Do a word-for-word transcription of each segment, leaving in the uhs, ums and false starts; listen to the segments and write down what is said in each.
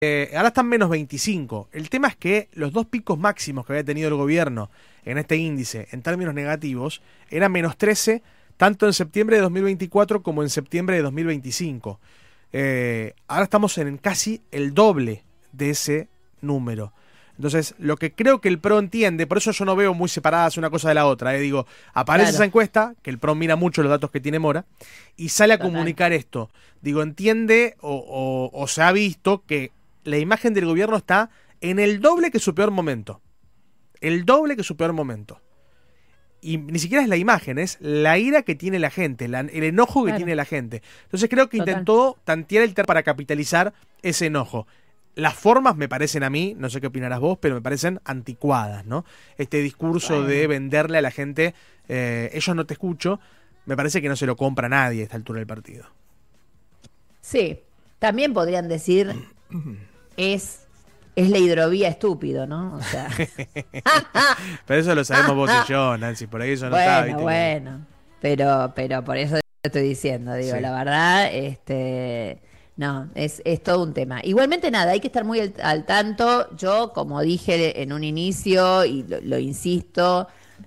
Eh, ahora están menos veinticinco. El tema es que los dos picos máximos que había tenido el gobierno en este índice, en términos negativos, eran menos trece, tanto en septiembre de dos mil veinticuatro como en septiembre de dos mil veinticinco. Eh, ahora estamos en casi el doble de ese número. Entonces, lo que creo que el P R O entiende, por eso yo no veo muy separadas una cosa de la otra, eh, digo, aparece Claro. esa encuesta, que el P R O mira mucho los datos que tiene Mora, y sale a Total. comunicar esto. Digo, entiende o, o, o se ha visto que la imagen del gobierno está en el doble que su peor momento. El doble que su peor momento. Y ni siquiera es la imagen, es la ira que tiene la gente, la- el enojo que Claro. tiene la gente. Entonces creo que Total. intentó tantear el terreno para capitalizar ese enojo. Las formas me parecen a mí, no sé qué opinarás vos, pero me parecen anticuadas, ¿no? Este discurso Bueno. de venderle a la gente, eh, ellos no te escucho, me parece que no se lo compra nadie a esta altura del partido. Sí, también podrían decir es, es la hidrovía estúpido, ¿no? O sea, Pero eso lo sabemos vos y yo, Nancy, por ahí eso no está, bueno, ¿viste? bueno, pero, pero por eso te estoy diciendo, digo, Sí. la verdad, este, no, es, es todo un tema. Igualmente nada, hay que estar muy al, al tanto. Yo, como dije en un inicio, y lo, lo insisto,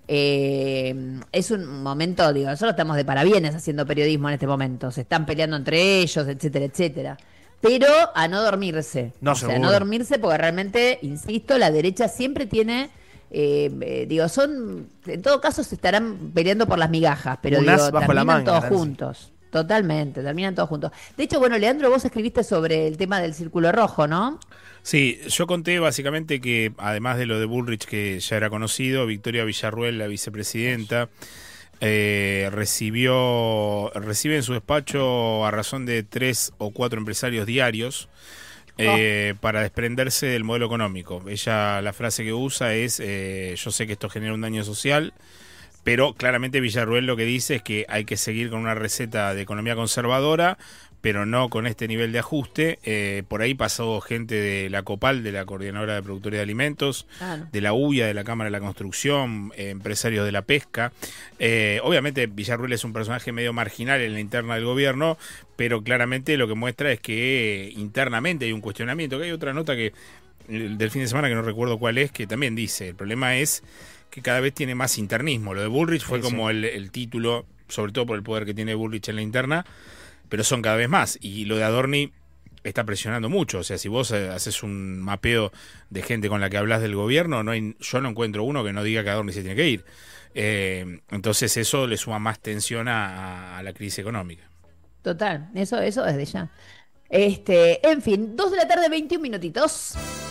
eh, es un momento, digo, nosotros estamos de parabienes haciendo periodismo en este momento, se están peleando entre ellos, etcétera, etcétera. Pero a no dormirse. No, o sea, seguro. no dormirse porque realmente, insisto, la derecha siempre tiene, eh, eh, digo, son, en todo caso se estarán peleando por las migajas, pero Un digo, as bajo la terminan manga, todos Nancy. juntos. Totalmente, terminan todos juntos. De hecho, bueno, Leandro, vos escribiste sobre el tema del círculo rojo, ¿no? Sí, yo conté básicamente que además de lo de Bullrich, que ya era conocido, Victoria Villarruel, la vicepresidenta, eh, recibió recibe en su despacho a razón de tres o cuatro empresarios diarios eh, para desprenderse del modelo económico. Ella, la frase que usa es, eh, yo sé que esto genera un daño social, pero claramente Villarruel lo que dice es que hay que seguir con una receta de economía conservadora, pero no con este nivel de ajuste. Eh, por ahí pasó gente de la COPAL, de la Coordinadora de Productores de Alimentos, Claro. de la U I A, de la Cámara de la Construcción, eh, empresarios de la pesca. Eh, obviamente Villarruel es un personaje medio marginal en la interna del gobierno, pero claramente lo que muestra es que eh, internamente hay un cuestionamiento. Que hay otra nota que eh, del fin de semana que no recuerdo cuál es, que también dice, el problema es que cada vez tiene más internismo. Lo de Bullrich fue Sí, como sí. el, el título, sobre todo por el poder que tiene Bullrich en la interna, pero son cada vez más. Y lo de Adorni está presionando mucho. O sea, si vos eh, haces un mapeo de gente con la que hablas del gobierno, no hay, yo no encuentro uno que no diga que Adorni se tiene que ir. Eh, entonces eso le suma más tensión a, a la crisis económica. Total, eso, eso desde ya. Este, en fin, dos de la tarde, veintiún minutitos.